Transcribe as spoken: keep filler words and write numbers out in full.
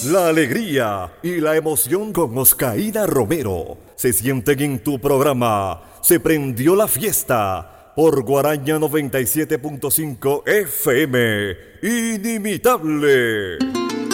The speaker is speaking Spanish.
La alegría y la emoción con Oscarina Romero se sienten en tu programa Se Prendió la Fiesta por Guaraña noventa y siete punto cinco F M. Inimitable.